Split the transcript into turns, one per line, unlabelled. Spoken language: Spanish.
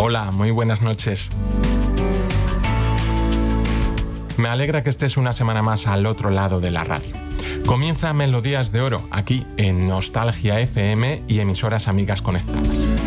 Hola, muy buenas noches. Me alegra que estés una semana más al otro lado de la radio. Comienza Melodías de Oro, aquí en Nostalgia FM y emisoras amigas conectadas.